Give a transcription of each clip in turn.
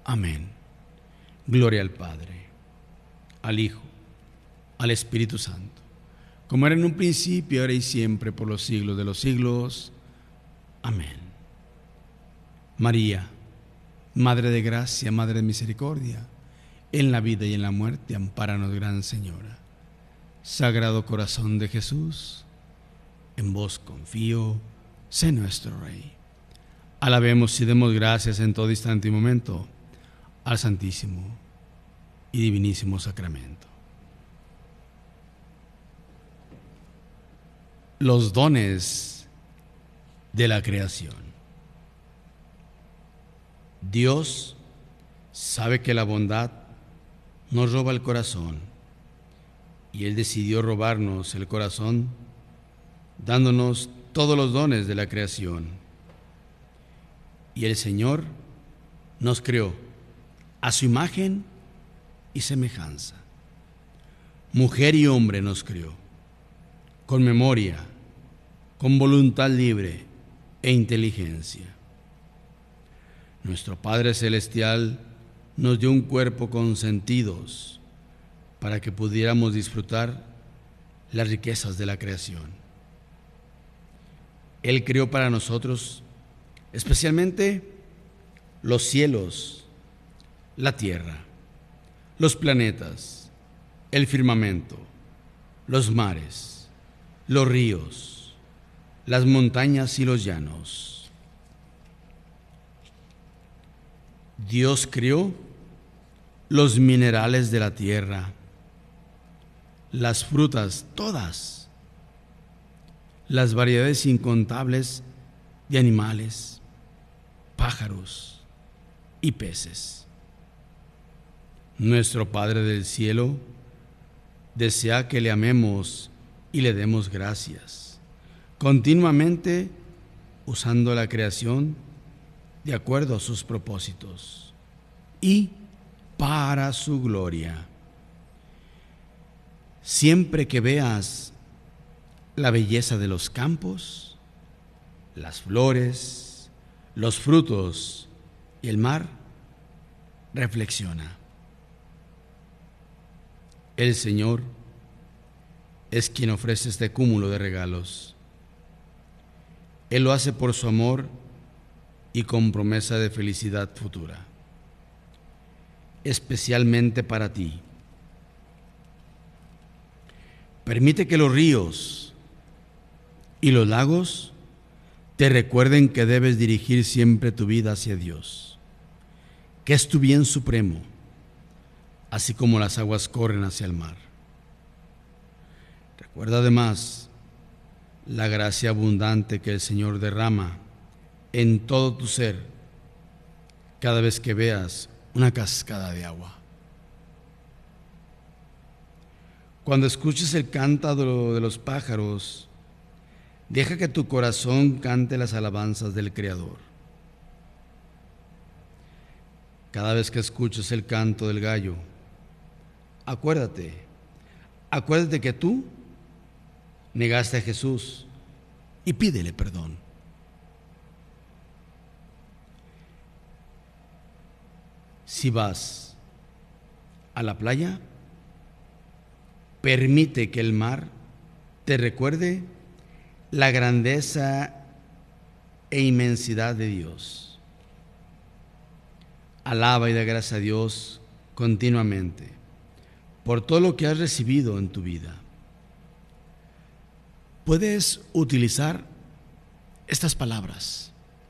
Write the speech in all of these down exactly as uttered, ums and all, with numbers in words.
Amén. Gloria al Padre, al Hijo, al Espíritu Santo, como era en un principio, ahora y siempre, por los siglos de los siglos. Amén. María, Madre de gracia, Madre de misericordia, en la vida y en la muerte, ampáranos, Gran Señora. Sagrado Corazón de Jesús, en vos confío, sé nuestro Rey. Alabemos y demos gracias en todo instante y momento al Santísimo y Divinísimo Sacramento. Los dones de la creación. Dios sabe que la bondad nos roba el corazón, y Él decidió robarnos el corazón dándonos todos los dones de la creación. Y el Señor nos creó a su imagen y semejanza. Mujer y hombre nos creó, con memoria, con voluntad libre e inteligencia. Nuestro Padre Celestial nos dio un cuerpo con sentidos para que pudiéramos disfrutar las riquezas de la creación. Él creó para nosotros especialmente los cielos, la tierra, los planetas, el firmamento, los mares, los ríos, las montañas y los llanos. Dios creó los minerales de la tierra, las frutas todas, las variedades incontables de animales, pájaros y peces. Nuestro Padre del cielo desea que le amemos y le demos gracias, continuamente usando la creación de acuerdo a sus propósitos y para su gloria. Siempre que veas la belleza de los campos, las flores, los frutos y el mar, reflexiona. El Señor es quien ofrece este cúmulo de regalos. Él lo hace por su amor y con promesa de felicidad futura, especialmente para ti. Permite que los ríos y los lagos te recuerden que debes dirigir siempre tu vida hacia Dios, que es tu bien supremo, así como las aguas corren hacia el mar. Recuerda además la gracia abundante que el Señor derrama en todo tu ser cada vez que veas una cascada de agua. Cuando escuches el canto de los pájaros, deja que tu corazón cante las alabanzas del Creador. Cada vez que escuches el canto del gallo, acuérdate, acuérdate que tú negaste a Jesús y pídele perdón. Si vas a la playa, permite que el mar te recuerde la grandeza e inmensidad de Dios. Alaba y da gracias a Dios continuamente por todo lo que has recibido en tu vida. Puedes utilizar estas palabras.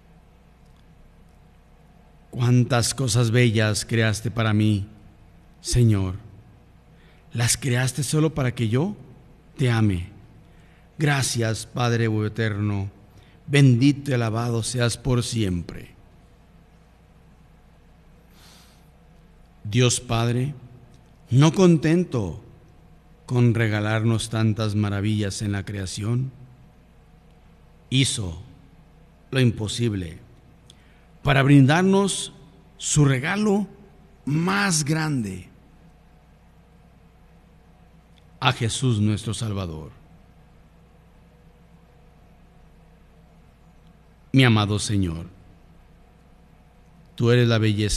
Cuántas cosas bellas creaste para mí, Señor. Las creaste solo para que yo te ame. Gracias, Padre eterno. Bendito y alabado seas por siempre. Dios Padre, no contento con regalarnos tantas maravillas en la creación, hizo lo imposible para brindarnos su regalo más grande, a Jesús nuestro Salvador. Mi amado Señor, tú eres la belleza